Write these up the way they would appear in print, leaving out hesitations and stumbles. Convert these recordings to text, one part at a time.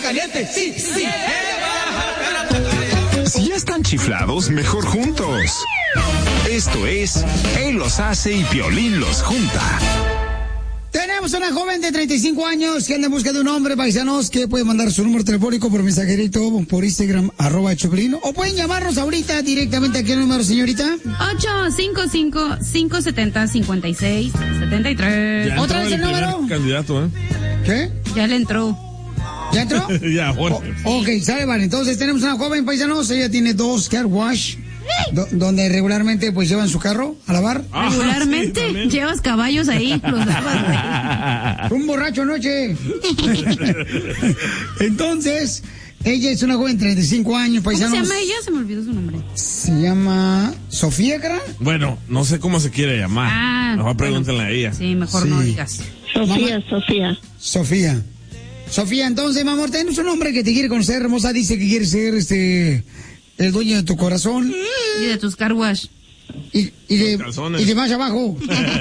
caliente, sí, sí. Si ya están chiflados, mejor juntos. Esto es Él los hace y Piolín los junta. Tenemos una joven de 35 años que anda en busca de un hombre, paisanos, que puede mandar su número telefónico por mensajerito, por Instagram, @Choplin, o pueden llamarnos ahorita directamente aquí al número, señorita. 855-570-5673. ¿Otra vez el número? Candidato, ¿Qué? Ya le entró. ¿Ya entró? Ya, Jorge. Ok, sale, vale. Entonces tenemos una joven, paisanos, ella tiene 2 car wash, donde regularmente pues llevan su carro a lavar. Regularmente sí, llevas caballos ahí, los lavas. Un borracho anoche. Entonces, ella es una joven de 35 años, paisanos. ¿Cómo se llama ella? Se me olvidó su nombre. Se llama Sofía, ¿cara? Bueno, no sé cómo se quiere llamar. Mejor pregúntenle a ella. Sí, mejor no digas. Sofía, entonces, mi amor, tenemos un hombre que te quiere conocer, hermosa. Dice que quiere ser el dueño de tu corazón. Y de tus car wash. Y de más abajo.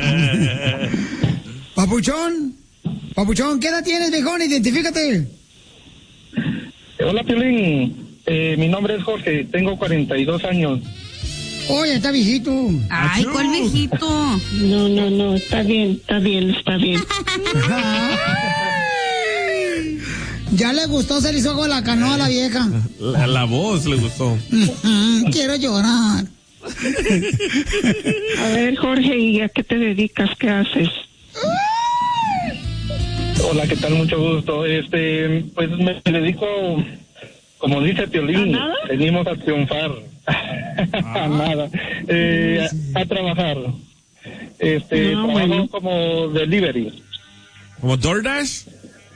Papuchón, ¿qué edad tienes, viejón? Identifícate. Hola, Piolín. Mi nombre es Jorge, tengo 42 años. Oye, está viejito. Ay, ¿cuál viejito? No, está bien. Ya le gustó, se le hizo con la canoa a la vieja. La voz le gustó. Quiero llorar. A ver, Jorge, ¿y a qué te dedicas? ¿Qué haces? Hola, ¿qué tal? Mucho gusto. Pues me dedico, como dice Piolín, venimos a triunfar. A nada. A trabajar. Trabajo como delivery. ¿Como DoorDash?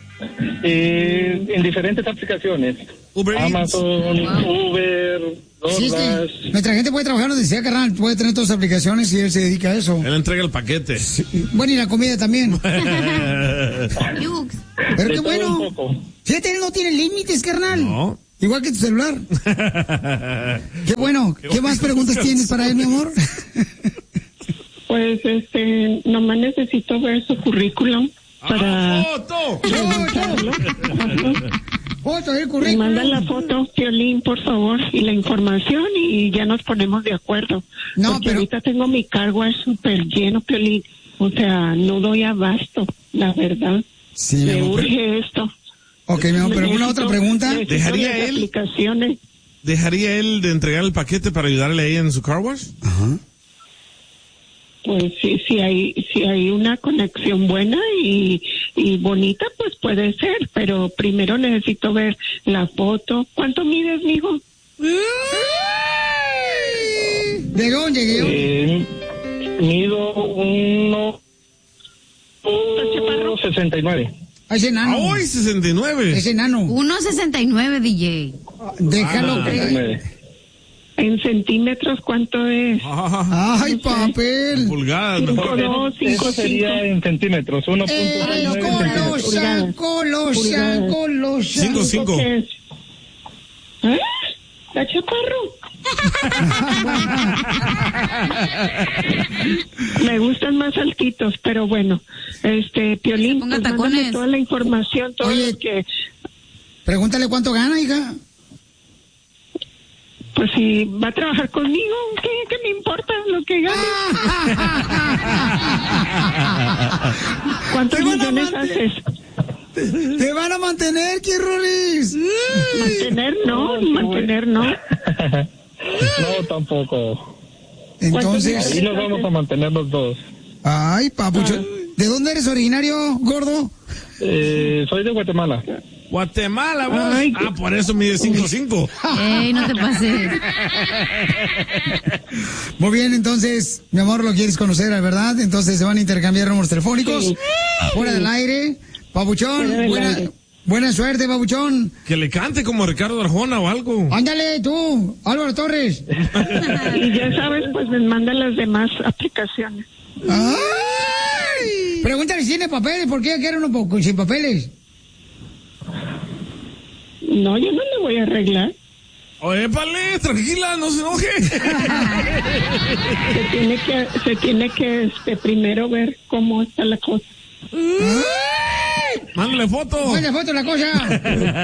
En diferentes aplicaciones. Uber Amazon, Uber, DoorDash. Sí, es que nuestra gente puede trabajar donde sea, carnal. Puede tener todas las aplicaciones y él se dedica a eso. Él entrega el paquete. Sí. Bueno, y la comida también. Pero qué bueno. Fíjate, él no tiene límites, carnal. No. Igual que tu celular. Qué bueno. ¿Qué más preguntas tienes para él, mi amor? Pues, nomás necesito ver su currículum para... ¡Foto! Foto del currículum. Me mandan la foto, Piolín, por favor, y la información y ya nos ponemos de acuerdo. No, porque pero... ahorita tengo mi cargo súper lleno, Piolín. O sea, no doy abasto, la verdad. Sí, me urge esto. Ok, mi amor, pero ¿alguna otra pregunta? ¿Dejaría él de entregar el paquete para ayudarle a ella en su car wash? Ajá. Pues sí, si hay una conexión buena y bonita, pues puede ser, pero primero necesito ver la foto. ¿Cuánto mides, mijo? ¿De dónde? Mido 1.69. Ese enano. ¡Ay, 69! Ese enano. 1.69, DJ. Déjalo que... ¿En centímetros cuánto es? ¡Ay, papel! Pulgadas. 5'2", 5'5". Eso sería en centímetros. 1.69 colosa. 5'5". ¿Qué es? ¿Eh? ¿La chaparro? Me gustan más altitos, pero bueno, Piolín, ponga pues tacones. mándame toda la información, todo Oye, lo que... Pregúntale cuánto gana, hija. Pues si va a trabajar conmigo, ¿qué me importa lo que gane? ¿Cuántos millones haces? ¡Te van a mantener, Kirrolis! Mantener no. No, tampoco. Entonces... Ahí nos vamos a mantener los dos. Ay, papucho. ¿De dónde eres originario, gordo? Soy de Guatemala. Guatemala, vos. Ay, Por eso mide 5'5". Ey, no te pases. Muy bien, entonces, mi amor, lo quieres conocer, ¿verdad? Entonces se van a intercambiar números telefónicos. Sí. Fuera del aire. Papuchón, buena suerte, papuchón. Que le cante como Ricardo Arjona o algo. Ándale, tú, Álvaro Torres. Y ya sabes, pues me mandan las demás aplicaciones. ¡Ay! Pregúntale si tiene papeles, ¿por qué quiere uno sin papeles? No, yo no le voy a arreglar. Oye, pale, tranquila, no se enoje. Se tiene que primero ver cómo está la cosa. Mándale foto. Mándale foto la cosa.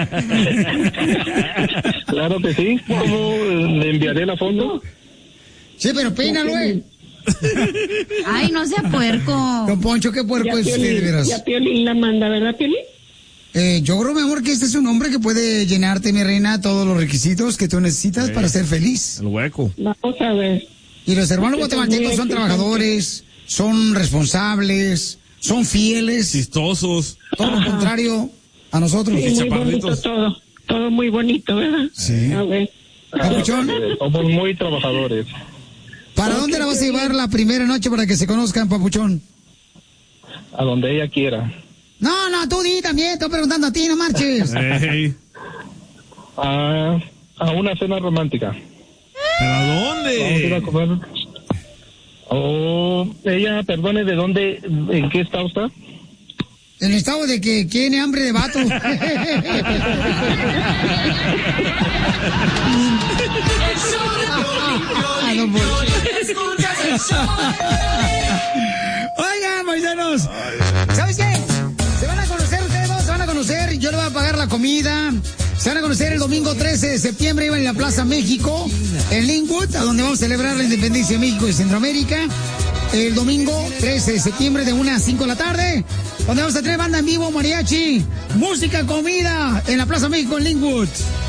Claro que sí. ¿Cómo le enviaré la foto? Sí, pero peínalo, Ay, no sea puerco. Don Poncho, qué puerco es usted, de veras. Ya Piolín la manda, ¿verdad, Piolín? Yo creo, mi amor, que este es un hombre que puede llenarte, mi reina, todos los requisitos que tú necesitas para ser feliz. El hueco. Vamos a ver. Y los hermanos guatemaltecos son trabajadores, son responsables, son fieles. Chistosos. Todo lo contrario a nosotros. Sí, muy bonito todo. Todo muy bonito, ¿verdad? Sí. A ver. Papuchón, Somos muy trabajadores. ¿para dónde la vas a llevar la primera noche para que se conozcan, Papuchón? A donde ella quiera. No, tú di también, estoy preguntando a ti, no marches. Hey. A una cena romántica. ¿Pero a Vamos a ir a dónde? comer. Oh, ella, perdone, ¿de dónde, en qué estado está? En el estado de que tiene hambre de vato. Oigan, paisanos, ¿sabes qué? Se van a conocer ustedes dos, se van a conocer, yo le voy a pagar la comida. Se van a conocer el domingo 13 de septiembre, iban en la Plaza México, en Linwood, a donde vamos a celebrar la independencia de México y Centroamérica. El domingo 13 de septiembre de 1 a 5 de la tarde, donde vamos a tener banda en vivo, mariachi, música, comida, en la Plaza México en Linwood.